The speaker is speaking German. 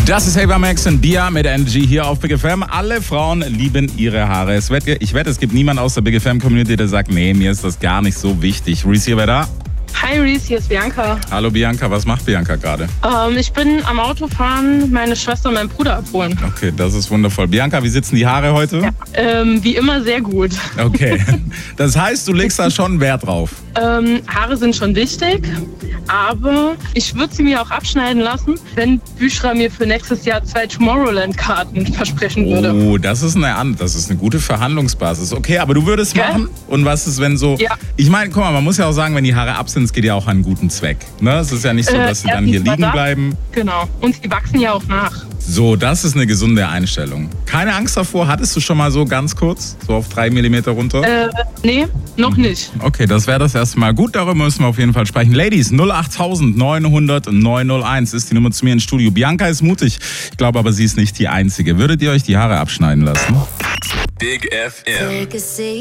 Das ist Ava Max und Bia mit NG hier auf Big FM. Alle Frauen lieben ihre Haare. Ich wette, es gibt niemanden aus der Big FM Community, der sagt, nee, mir ist das gar nicht so wichtig. Reese hier, wer da? Hi Reese, hier ist Bianca. Hallo Bianca, was macht Bianca gerade? Ich bin am Autofahren, meine Schwester und meinen Bruder abholen. Okay, das ist wundervoll. Bianca, wie sitzen die Haare heute? Ja, wie immer sehr gut. Okay, das heißt, du legst da schon Wert drauf? Haare sind schon wichtig, aber ich würde sie mir auch abschneiden lassen, wenn Büschra mir für nächstes Jahr 2 Tomorrowland-Karten versprechen würde. Oh, das ist eine gute Verhandlungsbasis. Okay, aber du würdest machen? Und was ist, wenn so... Ja. Ich meine, guck mal, man muss ja auch sagen, wenn die Haare ab sind, es geht ja auch an einen guten Zweck. Ne? Es ist ja nicht so, dass sie dann hier liegen bleiben. Genau, und sie wachsen ja auch nach. So, das ist eine gesunde Einstellung. Keine Angst davor, hattest du schon mal so ganz kurz, so auf 3 mm runter? Nee, noch nicht. Okay, das wäre das erste Mal. Gut, darüber müssen wir auf jeden Fall sprechen. Ladies, 08000 900 901 ist die Nummer zu mir ins Studio. Bianca ist mutig, ich glaube aber, sie ist nicht die Einzige. Würdet ihr euch die Haare abschneiden lassen? Big FM.